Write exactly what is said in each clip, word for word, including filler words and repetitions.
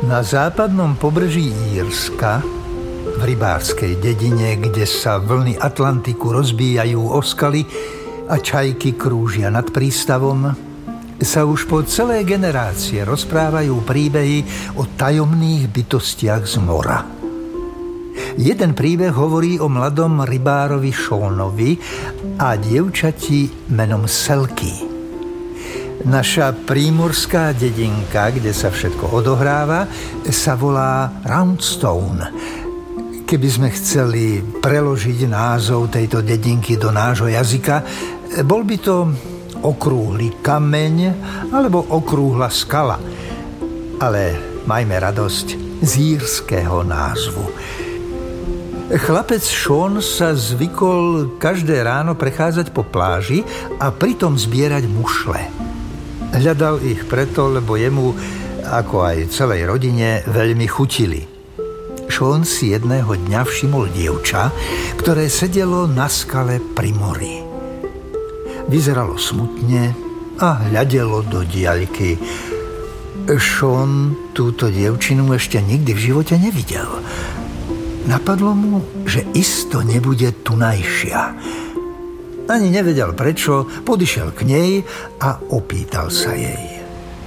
Na západnom pobreží Írska, v rybárskej dedine, kde sa vlny Atlantiku rozbíjajú o skaly a čajky krúžia nad prístavom, sa už po celé generácie rozprávajú príbehy o tajomných bytostiach z mora. Jeden príbeh hovorí o mladom rybárovi Seanovi a dievčati menom Selky. Naša prímorská dedinka, kde sa všetko odohráva, sa volá Roundstone. Keby sme chceli preložiť názov tejto dedinky do nášho jazyka, bol by to okrúhly kameň alebo okrúhla skala. Ale majme radosť z írskeho názvu. Chlapec Sean sa zvykol každé ráno prechádzať po pláži a pritom zbierať mušle. Hľadal ich preto, lebo jemu, ako aj celej rodine, veľmi chutili. Sean si jedného dňa všimol dievča, ktoré sedelo na skale pri mori. Vyzeralo smutne a hľadelo do diaľky. Sean túto dievčinu ešte nikdy v živote nevidel. Napadlo mu, že isto nebude tunajšia. Ani nevedel prečo, podišiel k nej a opýtal sa jej.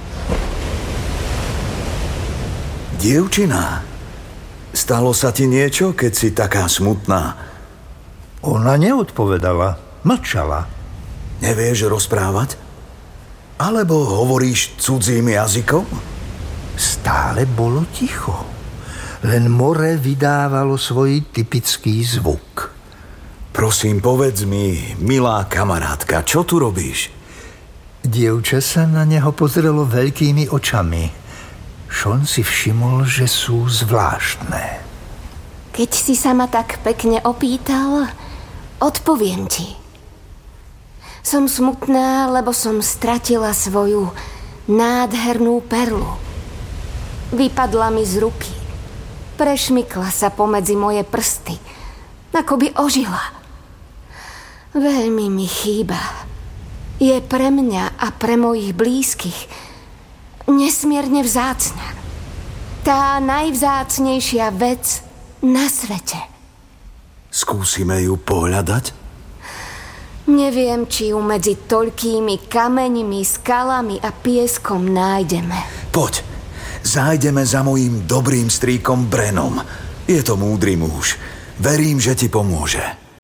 Dievčina, stalo sa ti niečo, keď si taká smutná? Ona neodpovedala, mlčala. Nevieš rozprávať? Alebo hovoríš cudzím jazykom? Stále bolo ticho. Len more vydávalo svoj typický zvuk. Prosím, povedz mi, milá kamarátka, čo tu robíš? Dievča sa na neho pozrelo veľkými očami. Sean si všimol, že sú zvláštne. Keď si sa ma tak pekne opýtal, odpoviem ti. Som smutná, lebo som stratila svoju nádhernú perlu. Vypadla mi z ruky. Prešmykla sa pomedzi moje prsty, ako by ožila. Veľmi mi chýba. Je pre mňa a pre mojich blízkych nesmierne vzácna. Tá najvzácnejšia vec na svete. Skúsime ju pohľadať? Neviem, či ju medzi toľkými kameňmi, skalami a pieskom nájdeme. Poď, zájdeme za mojím dobrým strýkom Brenom. Je to múdry muž. Verím, že ti pomôže.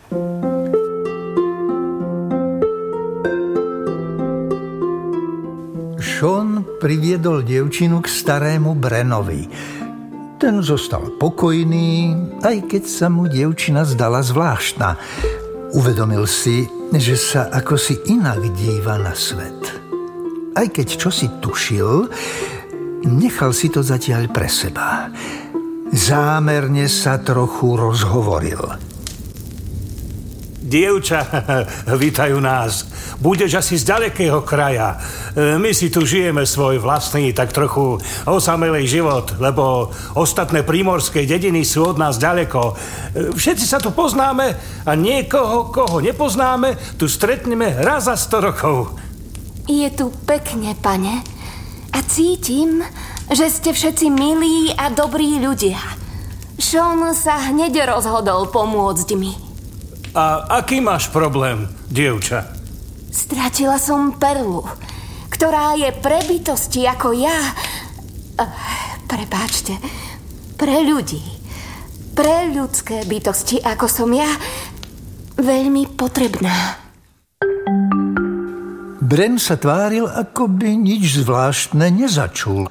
Sean priviedol dievčinu k starému Brenovi. Ten zostal pokojný, aj keď sa mu dievčina zdala zvláštna. Uvedomil si, že sa akosi inak díva na svet. Aj keď čosi tušil, nechal si to zatiaľ pre seba. Zámerne sa trochu rozhovoril. Dievča, vítajú nás. Budeš asi z ďalekého kraja. My si tu žijeme svoj vlastný, tak trochu osamelý život, lebo ostatné prímorské dediny sú od nás ďaleko. Všetci sa tu poznáme a niekoho, koho nepoznáme, tu stretneme raz za sto rokov. Je tu pekne, pane. A cítim, že ste všetci milí a dobrí ľudia. Sean sa hneď rozhodol pomôcť mi. A aký máš problém, dievča? Stratila som perlu, ktorá je pre bytosti ako ja. Prepáčte, pre ľudí, pre ľudské bytosti ako som ja, veľmi potrebná. Bren sa tváril, ako by nič zvláštne nezačul.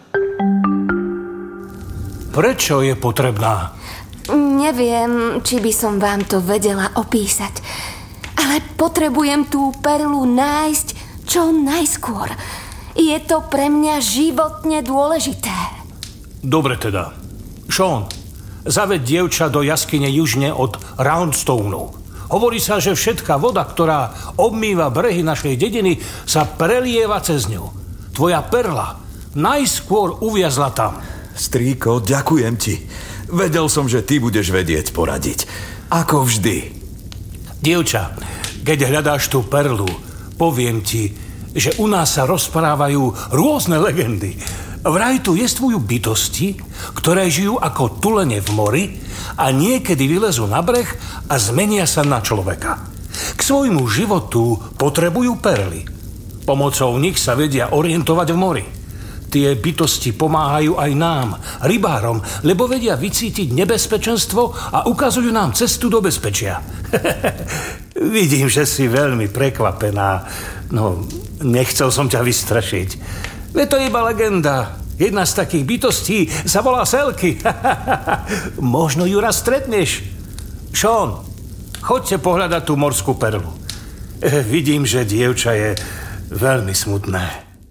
Prečo je potrebná? Neviem, či by som vám to vedela opísať, ale potrebujem tú perlu nájsť čo najskôr. Je to pre mňa životne dôležité. Dobre teda. Sean, zaved dievča do jaskyne južne od Roundstoneu. Hovorí sa, že všetká voda, ktorá obmýva brehy našej dediny, sa prelieva cez ňu. Tvoja perla najskôr uviazla tam. Strýko, ďakujem ti. Vedel som, že ty budeš vedieť poradiť. Ako vždy. Dievča, keď hľadáš tú perlu, poviem ti, že u nás sa rozprávajú rôzne legendy. Vraj tu jestvujú bytosti, ktoré žijú ako tulene v mori a niekedy vylezú na breh a zmenia sa na človeka. K svojmu životu potrebujú perly. Pomocou nich sa vedia orientovať v mori. Tie bytosti pomáhajú aj nám, rybárom, lebo vedia vycítiť nebezpečenstvo a ukazujú nám cestu do bezpečia. Vidím, že si veľmi prekvapená. No, nechcel som ťa vystrašiť. Veď to je iba legenda. Jedna z takých bytostí sa volá Selky. Možno ju raz stretneš. Sean, choďte pohľadať tú morskú perlu. E, vidím, že dievča je veľmi smutné.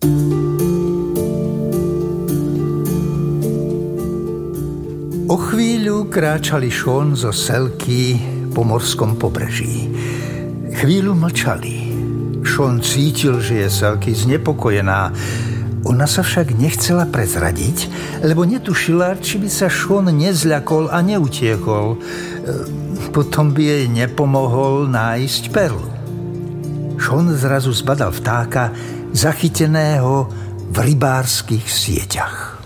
O chvíľu kráčali Sean zo Selky po morskom pobreží. Chvíľu mlčali. Sean cítil, že je Selky znepokojená. Ona sa však nechcela prezradiť, lebo netušila, či by sa Sean nezľakol a neutiekol. Potom by jej nepomohol nájsť perlu. Sean zrazu zbadal vtáka, zachyteného v rybárskych sieťach.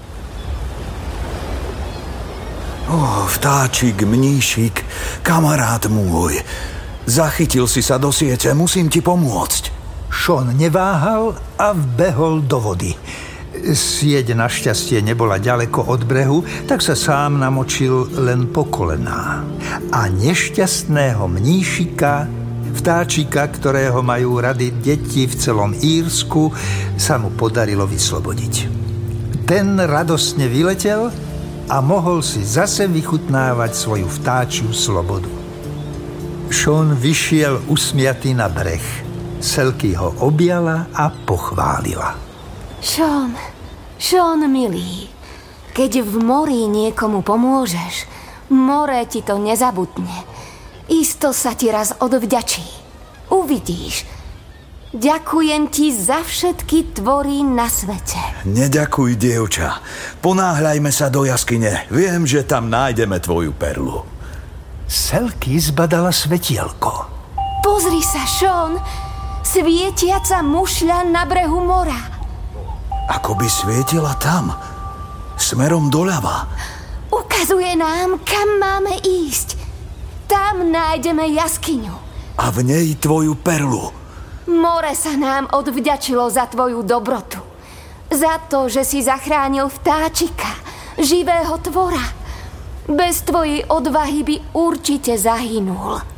Ó, vtáčik, mníšik, kamarát môj. Zachytil si sa do siete, musím ti pomôcť. Sean neváhal a vbehol do vody. Sieť našťastie nebola ďaleko od brehu, tak sa sám namočil len po kolená. A nešťastného mníšika, vtáčika, ktorého majú rady deti v celom Írsku, sa mu podarilo vyslobodiť. Ten radostne vyletel a mohol si zase vychutnávať svoju vtáčiu slobodu. Sean vyšiel usmiatý na breh. Selky ho objala a pochválila. Sean, Sean milý, keď v mori niekomu pomôžeš, more ti to nezabudne. Isto sa ti raz odvďačí. Uvidíš. Ďakujem ti za všetky tvory na svete. Neďakuj, dievča. Ponáhľajme sa do jaskyne. Viem, že tam nájdeme tvoju perlu. Selky zbadala svetielko. Pozri sa, Sean. Svietiaca mušľa na brehu mora. Ako by svietila tam, smerom doľava. Ukazuje nám, kam máme ísť. Tam nájdeme jaskyňu. A v nej tvoju perlu. More sa nám odvďačilo za tvoju dobrotu. Za to, že si zachránil vtáčika, živého tvora. Bez tvojej odvahy by určite zahynul.